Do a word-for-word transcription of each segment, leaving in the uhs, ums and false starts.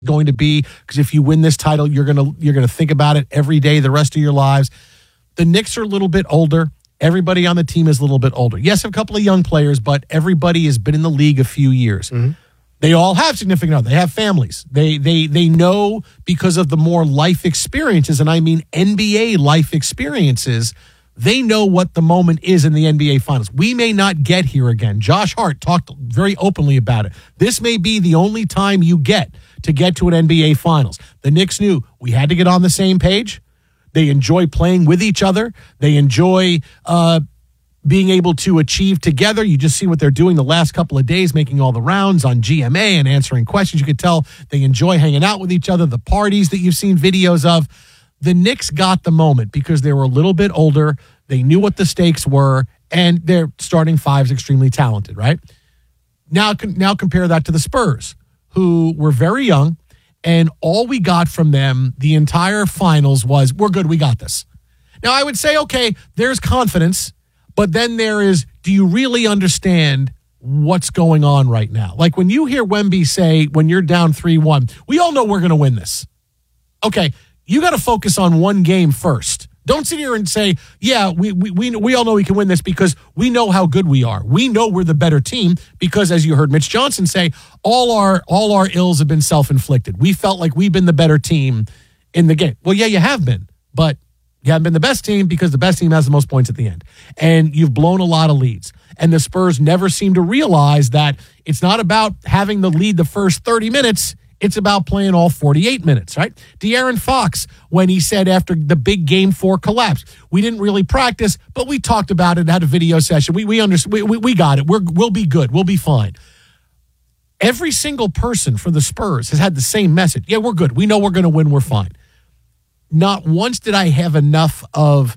going to be, because if you win this title, you're gonna you're gonna think about it every day the rest of your lives. The Knicks are a little bit older. Everybody on the team is a little bit older. Yes, a couple of young players, but everybody has been in the league a few years. Mm-hmm. They all have significant others. They have families. They they they know, because of the more life experiences, and I mean N B A life experiences, they know what the moment is in the N B A Finals. We may not get here again. Josh Hart talked very openly about it. This may be the only time you get to get to an N B A Finals. The Knicks knew we had to get on the same page. They enjoy playing with each other. They enjoy uh, being able to achieve together. You just see what they're doing the last couple of days, making all the rounds on G M A and answering questions. You could tell they enjoy hanging out with each other, the parties that you've seen videos of. The Knicks got the moment because they were a little bit older. They knew what the stakes were, and their starting five is extremely talented, right? Now, now compare that to the Spurs, who were very young, and all we got from them the entire finals was, we're good, we got this. Now, I would say, okay, there's confidence, but then there is, do you really understand what's going on right now? Like when you hear Wemby say, when you're down three one, we all know we're going to win this. Okay, you got to focus on one game first. Don't sit here and say, yeah, we, we we we all know we can win this because we know how good we are. We know we're the better team because, as you heard Mitch Johnson say, all our all our ills have been self-inflicted. We felt like we've been the better team in the game. Well, yeah, you have been, but you haven't been the best team because the best team has the most points at the end. And you've blown a lot of leads. And the Spurs never seem to realize that it's not about having the lead the first thirty minutes. It's about playing all forty-eight minutes, right? De'Aaron Fox, when he said after the big game four collapse, we didn't really practice, but we talked about it, had a video session. We we understand. We, we, we got it. We're, we'll be good. We'll be fine. Every single person for the Spurs has had the same message. Yeah, we're good. We know we're going to win. We're fine. Not once did I have enough of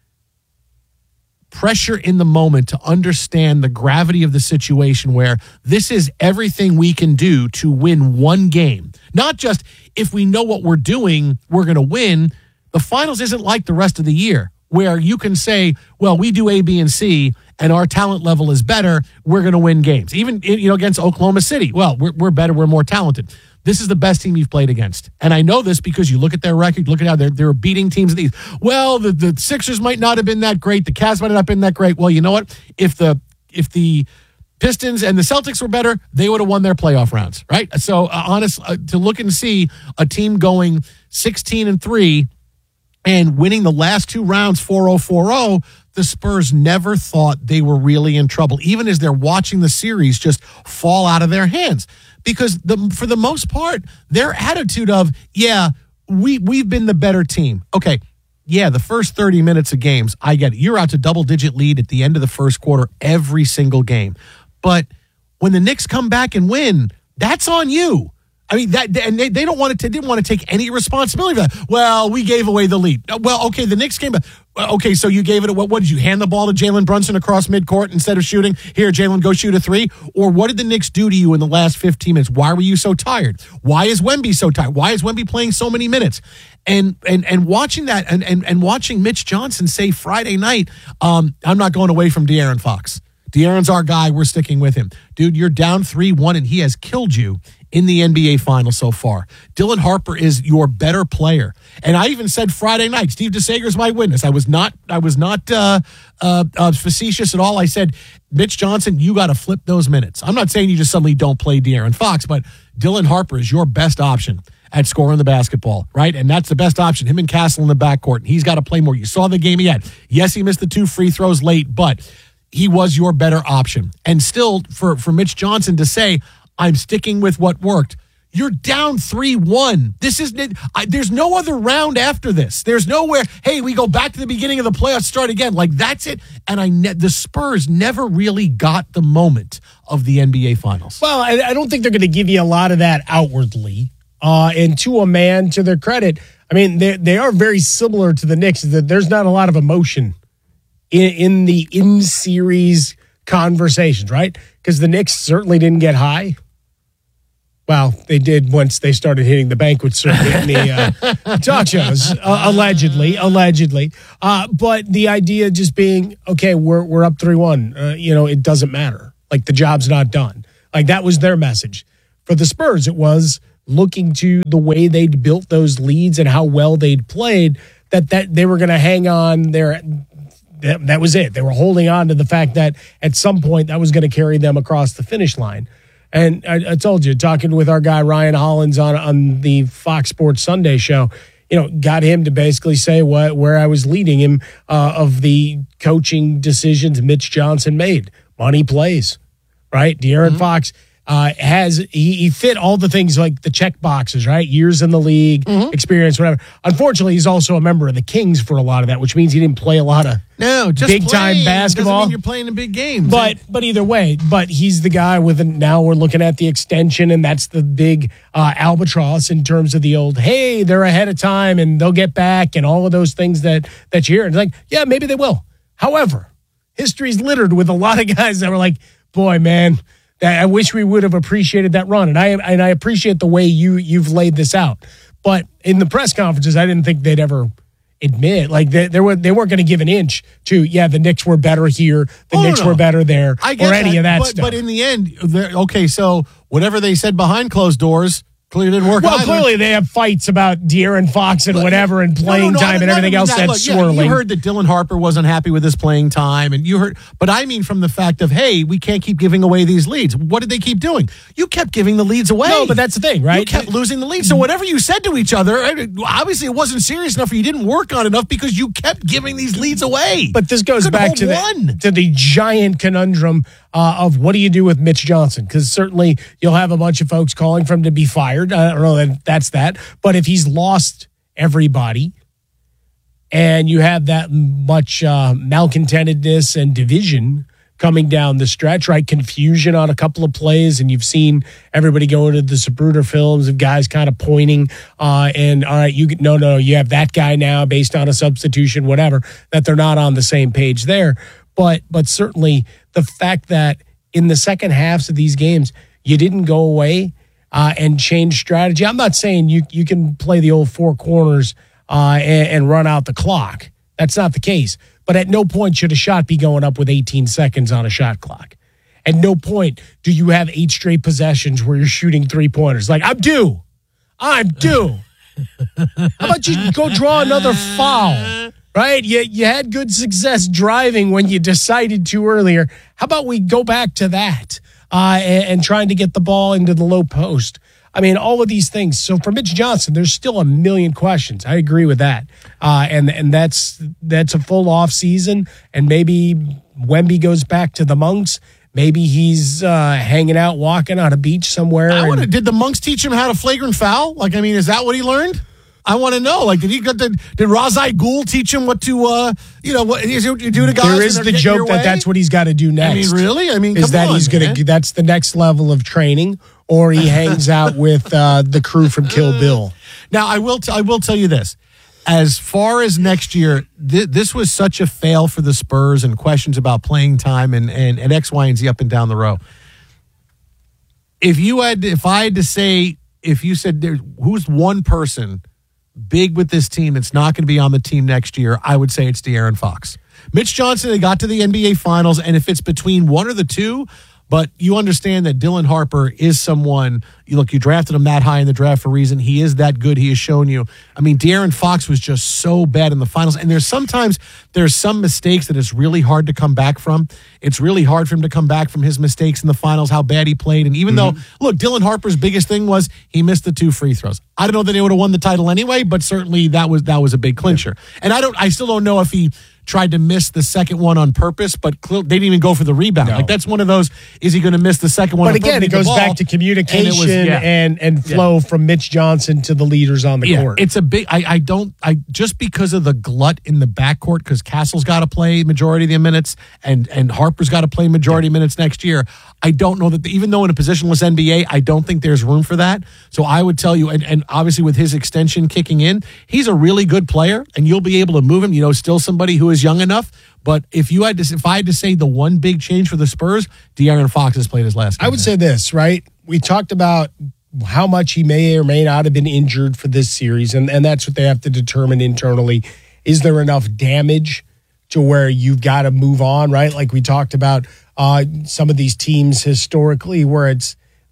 pressure in the moment to understand the gravity of the situation where this is everything we can do to win one game. Not just if we know what we're doing, we're going to win. The finals isn't like the rest of the year where you can say, well, we do A, B, and C, and our talent level is better. We're going to win games. Even you know against Oklahoma City. Well, we're, we're better. We're more talented. This is the best team you've played against. And I know this because you look at their record, look at how they're, they're beating teams at these. Well, the, the Sixers might not have been that great. The Cavs might not have been that great. Well, you know what? If the if the Pistons and the Celtics were better, they would have won their playoff rounds, right? So, uh, honest, uh, to look and see a team going sixteen and three and winning the last two rounds four oh four oh, the Spurs never thought they were really in trouble, even as they're watching the series just fall out of their hands. Because the, for the most part, their attitude of, yeah, we, we've been the better team. Okay, yeah, the first thirty minutes of games, I get it. You're out to double-digit lead at the end of the first quarter every single game. But when the Knicks come back and win, that's on you. I mean, that, and they, they don't want to, they didn't want to take any responsibility for that. Well, we gave away the lead. Well, okay, the Knicks came back. Okay, so you gave it, what, what did you hand the ball to Jalen Brunson across midcourt instead of shooting? Here, Jalen, go shoot a three. Or what did the Knicks do to you in the last fifteen minutes? Why were you so tired? Why is Wemby so tired? Why is Wemby playing so many minutes? And and and watching that and and, and watching Mitch Johnson say Friday night, um, I'm not going away from De'Aaron Fox. De'Aaron's our guy. We're sticking with him. Dude, you're down three one, and he has killed you in the N B A Finals so far. Dylan Harper is your better player. And I even said Friday night, Steve DeSager's my witness. I was not I was not uh, uh, uh, facetious at all. I said, Mitch Johnson, you got to flip those minutes. I'm not saying you just suddenly don't play De'Aaron Fox, but Dylan Harper is your best option at scoring the basketball, right? And that's the best option. Him and Castle in the backcourt. And he's got to play more. You saw the game he had. Yes, he missed the two free throws late, but he was your better option. And still, for, for Mitch Johnson to say, I'm sticking with what worked. You're down three one. This is I, there's no other round after this. There's nowhere, hey, we go back to the beginning of the playoffs, start again. Like, that's it. And I ne- the Spurs never really got the moment of the N B A Finals. Well, I, I don't think they're going to give you a lot of that outwardly. Uh, and to a man, to their credit, I mean, they, they are very similar to the Knicks. That there's not a lot of emotion in, in the in-series conversations, right? Because the Knicks certainly didn't get high. Well, they did once they started hitting the banquet circuit in the uh, talk shows, uh, allegedly, allegedly. Uh, but the idea just being, okay, we're we're up three one. Uh, you know, it doesn't matter. Like, the job's not done. Like, that was their message. For the Spurs, it was, looking to the way they'd built those leads and how well they'd played, that, that they were going to hang on there. That, that was it. They were holding on to the fact that at some point that was going to carry them across the finish line. And I, I told you, talking with our guy Ryan Hollins on, on the Fox Sports Sunday show, you know, got him to basically say what where I was leading him uh, of the coaching decisions Mitch Johnson made. Money plays, right? De'Aaron mm-hmm. Fox uh, has he, he fit all the things like the check boxes, right? Years in the league, mm-hmm. experience, whatever. Unfortunately, he's also a member of the Kings for a lot of that, which means he didn't play a lot of no just big time basketball. Doesn't mean you're playing in big games, but but either way, but he's the guy with. A, now we're looking at the extension, and that's the big uh, albatross in terms of the old. Hey, they're ahead of time, and they'll get back, and all of those things that that you hear. And it's like, yeah, maybe they will. However, history's littered with a lot of guys that were like, boy, man. I wish we would have appreciated that run, and I and I appreciate the way you you've laid this out. But in the press conferences, I didn't think they'd ever admit like they, they were they weren't going to give an inch to yeah the Knicks were better here, the oh, Knicks no, no. were better there, I get or any that, of that but, stuff. But in the end, okay, so whatever they said behind closed doors. Clearly didn't work well, either. clearly they have fights about De'Aaron Fox and but, whatever and playing no, no, no, time and everything else that. that's Look, swirling. Yeah, you heard that Dylan Harper wasn't happy with his playing time, and you heard, but I mean from the fact of, hey, we can't keep giving away these leads. What did they keep doing? You kept giving the leads away. No, but that's the thing, right? You kept losing the lead. So whatever you said to each other, obviously it wasn't serious enough or you didn't work on enough because you kept giving these leads away. But this goes back to the, to the giant conundrum Uh, of what do you do with Mitch Johnson? Because certainly you'll have a bunch of folks calling for him to be fired. I don't know that that's that. But if he's lost everybody and you have that much uh, malcontentedness and division coming down the stretch, right? Confusion on a couple of plays, and you've seen everybody go into the Zapruder films of guys kind of pointing uh, and, all right, you no, no, you have that guy now based on a substitution, whatever, that they're not on the same page there. But but certainly the fact that in the second halves of these games, you didn't go away uh, and change strategy. I'm not saying you you can play the old four corners uh, and, and run out the clock. That's not the case. But at no point should a shot be going up with eighteen seconds on a shot clock. At no point do you have eight straight possessions where you're shooting three-pointers. Like, I'm due. I'm due. How about you go draw another foul? Right? You, you had good success driving when you decided to earlier. How about we go back to that uh, and, and trying to get the ball into the low post? I mean, all of these things. So for Mitch Johnson, there's still a million questions. I agree with that. Uh, and and that's that's a full off season. And maybe Wemby goes back to the Monks. Maybe he's uh, hanging out, walking on a beach somewhere. I and, wanna, did the Monks teach him how to flagrant foul? Like, I mean, is that what he learned? I want to know. Like, did he did, did Razai Ghul teach him what to, uh, you know, what is what you do to guys? There is the joke that that's what he's got to do next. I mean, really? I mean, is come that on, he's going to? That's the next level of training, or he hangs out with uh, the crew from Kill Bill. Now, I will. T- I will tell you this. As far as next year, th- this was such a fail for the Spurs and questions about playing time and, and and X, Y, and Z up and down the row. If you had, if I had to say, if you said, there, who's one person big with this team that's not going to be on the team next year, I would say it's De'Aaron Fox. Mitch Johnson, they got to the N B A Finals, and if it's between one or the two, but you understand that Dylan Harper is someone, you look, you drafted him that high in the draft for a reason. He is that good. He has shown you. I mean, De'Aaron Fox was just so bad in the finals, and there's sometimes there's some mistakes that it's really hard to come back from. It's really hard for him to come back from his mistakes in the finals, how bad he played. And even mm-hmm. though, look, Dylan Harper's biggest thing was he missed the two free throws. I don't know that they would have won the title anyway, but certainly that was that was a big clincher. Yeah. And I don't, I still don't know if he tried to miss the second one on purpose, but they didn't even go for the rebound. No. Like, that's one of those, is he going to miss the second one? But again, it goes back to communication and, was, yeah. and, and flow yeah. from Mitch Johnson to the leaders on the yeah, court. It's a big, I, I don't, I just because of the glut in the backcourt, because Castle's got to play majority of the minutes and, and Harper's got to play majority yeah. of minutes next year. I don't know that, the, even though in a positionless N B A, I don't think there's room for that. So I would tell you, and, and obviously with his extension kicking in, he's a really good player, and you'll be able to move him. You know, still somebody who is young enough. But if you had to, if I had to say the one big change for the Spurs, De'Aaron Fox has played his last game. I would say this, right? We talked about how much he may or may not have been injured for this series, and, and that's what they have to determine internally. Is there enough damage to where you've got to move on, right? Like we talked about uh, some of these teams historically where it's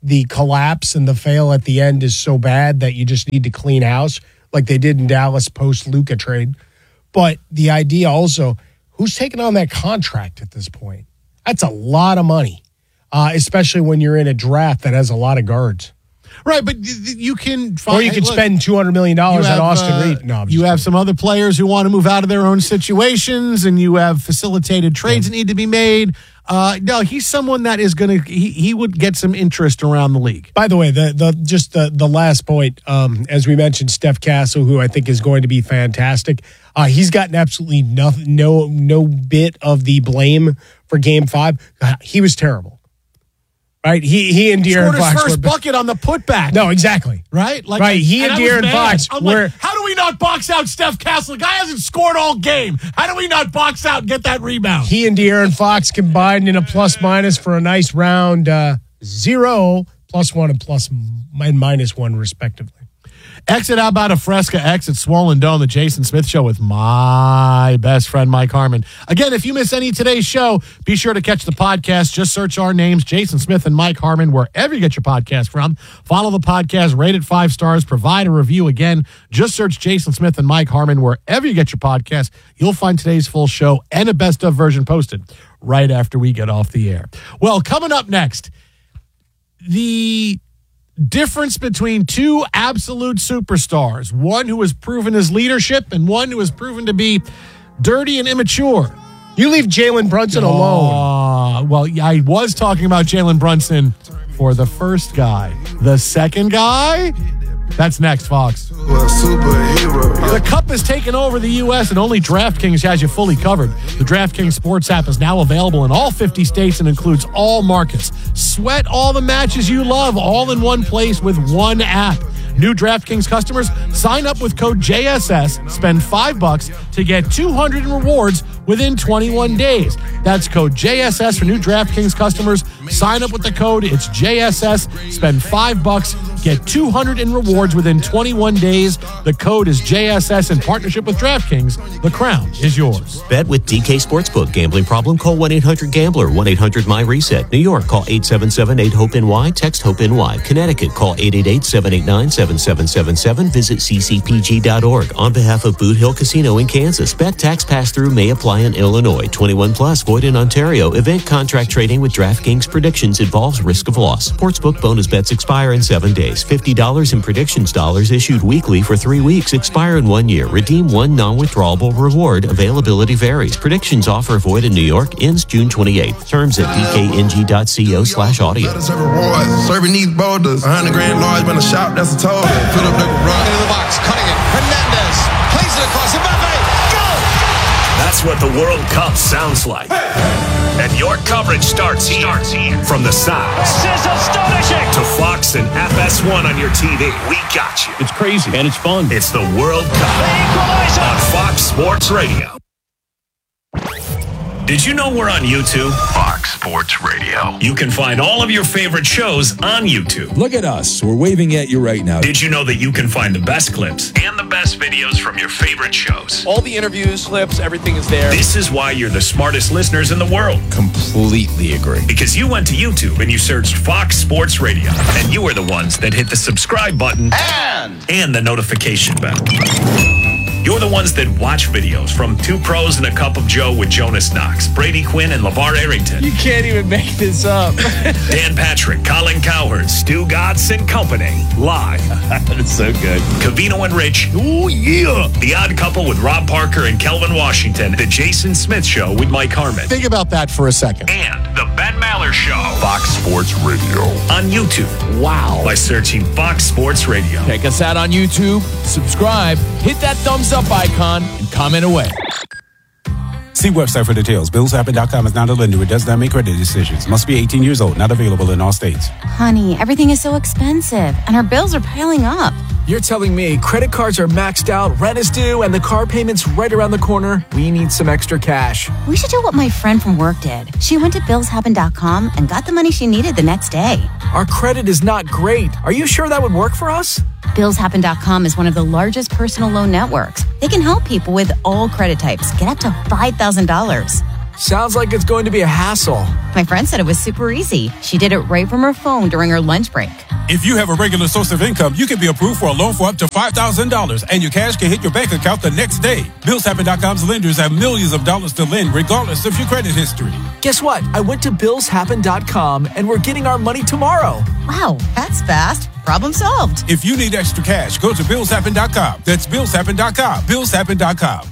the collapse and the fail at the end is so bad that you just need to clean house like they did in Dallas post Luka trade. But the idea also, who's taking on that contract at this point? That's a lot of money, uh, especially when you're in a draft that has a lot of guards. Right, but you can find, or you could look, spend two hundred million dollars have, at Austin uh, Reed. No, I'm you just have kidding. some other players who want to move out of their own situations, and you have facilitated trades yeah. that need to be made. Uh, no, he's someone that is going to he, he would get some interest around the league. By the way, the the just the the last point, um, as we mentioned, Steph Castle, who I think is going to be fantastic. Uh, he's gotten absolutely nothing, no no bit of the blame for Game Five. Uh, he was terrible. Right, he he and De'Aaron Fox Fox first were, bucket on the putback. No, exactly. Right, like right. He and, and De'Aaron Fox I'm were. Like, how do we not box out Steph Castle? The guy hasn't scored all game. How do we not box out and get that rebound? He and De'Aaron Fox combined in a plus minus for a nice round uh, zero, plus one and plus and minus one respectively. Exit out about a Fresca, exit Swollen Dome, the Jason Smith Show with my best friend, Mike Harmon. Again, if you miss any of today's show, be sure to catch the podcast. Just search our names, Jason Smith and Mike Harmon, wherever you get your podcast from. Follow the podcast, rate it five stars, provide a review. Again, just search Jason Smith and Mike Harmon wherever you get your podcast. You'll find today's full show and a best of version posted right after we get off the air. Well, coming up next, the difference between two absolute superstars, one who has proven his leadership and one who has proven to be dirty and immature. You leave Jalen Brunson uh, alone. Well, I was talking about Jalen Brunson for the first guy. The second guy? That's next, Fox. The Cup has taken over the U S and only DraftKings has you fully covered. The DraftKings Sports app is now available in all fifty states and includes all markets. Sweat all the matches you love all in one place with one app. New DraftKings customers, sign up with code J S S, spend five bucks to get two hundred in rewards within twenty-one days. That's code J S S for new DraftKings customers. Sign up with the code, it's J S S, spend five bucks, get two hundred in rewards within twenty-one days. The code is J S S in partnership with DraftKings. The crown is yours. Bet with D K Sportsbook. Gambling problem? Call one eight hundred gambler, one eight hundred my reset. New York, call eight seven seven eight hope N Y, text HOPE-NY. Connecticut, call eight eight eight seven eight nine seven seven seven seven. Visit c c p g dot org. On behalf of Boot Hill Casino in Kansas, bet tax pass-through may apply in Illinois. twenty-one plus, void in Ontario. Event contract trading with DraftKings predictions involves risk of loss. Sportsbook bonus bets expire in seven days. fifty dollars in predictions dollars issued weekly for three weeks. Expire in one year. Redeem one non-withdrawable reward. Availability varies. Predictions offer void in New York. Ends June twenty-eighth. Terms at dkng.co slash audio. Serving these boulders. one hundred grand large, been a shop, that's a total. Fill up the garage. Into the box, cutting it. Hernandez plays it across. Mbappe, go! That's what the World Cup sounds like. And your coverage starts here. Starts here. From the sounds. This is astonishing. To Fox and F S one on your T V. We got you. It's crazy and it's fun. It's the World Cup on Fox Sports Radio. Did you know we're on YouTube? Fox Sports Radio. You can find all of your favorite shows on YouTube. Look at us. We're waving at you right now. Did you know that you can find the best clips and the best videos from your favorite shows? All the interviews, clips, everything is there. This is why you're the smartest listeners in the world. Completely agree. Because you went to YouTube and you searched Fox Sports Radio. And you were the ones that hit the subscribe button And, and the notification bell. You're the ones that watch videos from Two Pros and a Cup of Joe with Jonas Knox, Brady Quinn, and LeVar Arrington. you can't even make this up. Dan Patrick, Colin Cowherd, Stu Gatz and Company. Live. That's so good. Covino and Rich. Oh, yeah. The Odd Couple with Rob Parker and Kelvin Washington. The Jason Smith Show with Mike Harmon. Think about that for a second. And the Ben Maller Show. Fox Sports Radio. On YouTube. Wow. By searching Fox Sports Radio. Check us out on YouTube. Subscribe. Hit that thumbs up icon and comment away. See website for details. Bills Happen dot com is not a lender. It does not make credit decisions. Must be eighteen years old. Not available in all states. Honey, everything is so expensive, and our bills are piling up. You're telling me credit cards are maxed out, rent is due, and the car payment's right around the corner? We need some extra cash. We should do what my friend from work did. She went to Bills Happen dot com and got the money she needed the next day. Our credit is not great. Are you sure that would work for us? Bills Happen dot com is one of the largest personal loan networks. They can help people with all credit types get up to five thousand dollars. Sounds like it's going to be a hassle. My friend said it was super easy. She did it right from her phone during her lunch break. If you have a regular source of income, you can be approved for a loan for up to five thousand dollars, and your cash can hit your bank account the next day. Bills Happen dot com's lenders have millions of dollars to lend, regardless of your credit history. Guess what? I went to Bills Happen dot com, and we're getting our money tomorrow. Wow, that's fast. Problem solved. If you need extra cash, go to Bills Happen dot com. That's Bills Happen dot com. Bills Happen dot com.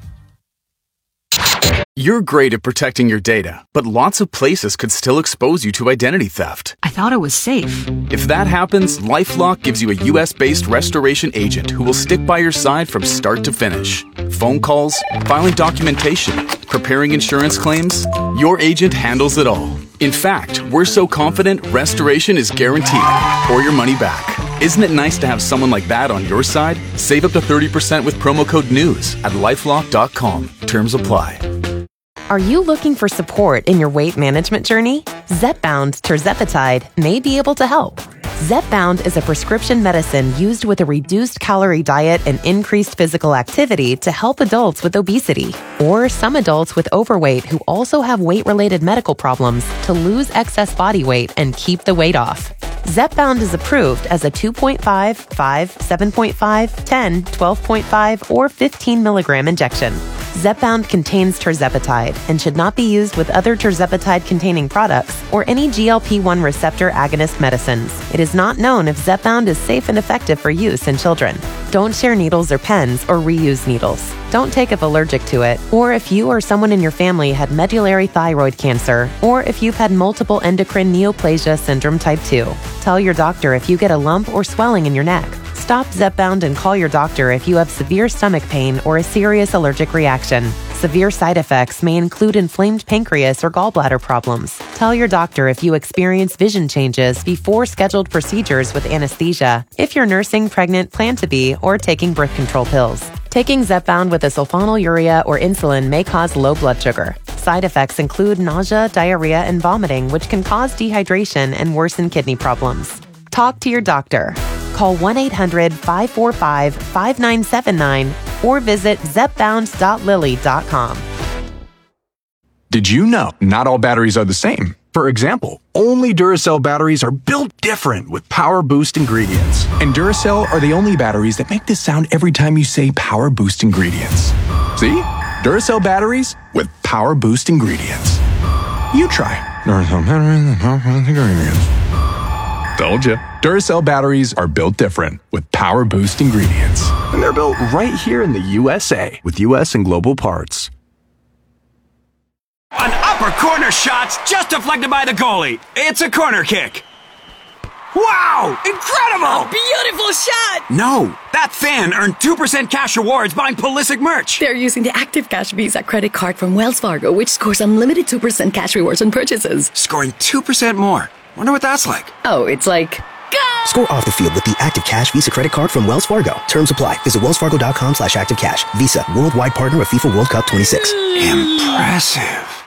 You're great at protecting your data, but lots of places could still expose you to identity theft. I thought it was safe. If that happens, LifeLock gives you a U S-based restoration agent who will stick by your side from start to finish. Phone calls, filing documentation, preparing insurance claims, your agent handles it all. In fact, we're so confident restoration is guaranteed or your money back. Isn't it nice to have someone like that on your side? Save up to thirty percent with promo code NEWS at lifelock dot com. Terms apply. Are you looking for support in your weight management journey? Zepbound tirzepatide may be able to help. Zepbound is a prescription medicine used with a reduced calorie diet and increased physical activity to help adults with obesity or some adults with overweight who also have weight-related medical problems to lose excess body weight and keep the weight off. Zepbound is approved as a two point five, five, seven point five, ten, twelve point five, or fifteen milligram injection. Zepbound contains tirzepatide and should not be used with other tirzepatide-containing products or any G L P one receptor agonist medicines. It is not known if Zepbound is safe and effective for use in children. Don't share needles or pens or reuse needles. Don't take if allergic to it, or if you or someone in your family had medullary thyroid cancer, or if you've had multiple endocrine neoplasia syndrome type two. Tell your doctor if you get a lump or swelling in your neck. Stop Zepbound and call your doctor if you have severe stomach pain or a serious allergic reaction. Severe side effects may include inflamed pancreas or gallbladder problems. Tell your doctor if you experience vision changes before scheduled procedures with anesthesia, if you're nursing, pregnant, plan to be, or taking birth control pills. Taking Zepbound with a sulfonylurea or insulin may cause low blood sugar. Side effects include nausea, diarrhea, and vomiting, which can cause dehydration and worsen kidney problems. Talk to your doctor. Call one eight hundred, five four five, five nine seven nine or visit zepbound dot lilly dot com. Did you know not all batteries are the same? For example, only Duracell batteries are built different with Power Boost ingredients. And Duracell are the only batteries that make this sound every time you say Power Boost ingredients. See? Duracell batteries with Power Boost ingredients. You try. Duracell batteries with Power Boost ingredients. Told ya. Duracell batteries are built different with Power Boost ingredients. And they're built right here in the U S A with U S and global parts. An upper corner shot's just deflected by the goalie. It's a corner kick. Wow! Incredible! A beautiful shot! No, that fan earned two percent cash rewards buying Pulisic merch. They're using the Active Cash Visa credit card from Wells Fargo, which scores unlimited two percent cash rewards on purchases. Scoring two percent more. Wonder what that's like. Oh, it's like... Go! Score off the field with the Active Cash Visa credit card from Wells Fargo. Terms apply. Visit wellsfargo.com slash active cash. Visa, worldwide partner of FIFA World Cup twenty-six. Impressive.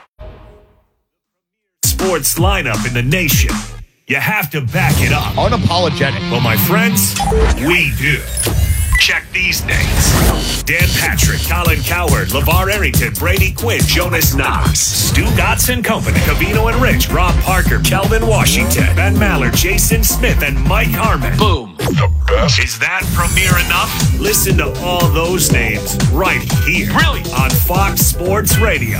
Sports lineup in the nation. You have to back it up. Unapologetic. Well, my friends, we do. Check these names. Dan Patrick, Colin Cowherd, LeVar Arrington, Brady Quinn, Jonas Knox, Stu Gotson Company, Cavino and Rich, Rob Parker, Kelvin Washington, Ben Maller, Jason Smith, and Mike Harmon. Boom. The best. Is that premiere enough? Listen to all those names right here. Really? On Fox Sports Radio.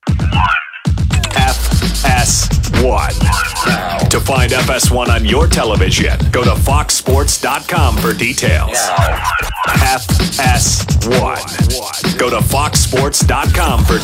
F S one. To find F S one on your television, go to fox sports dot com for details. F S one. Go to fox sports dot com for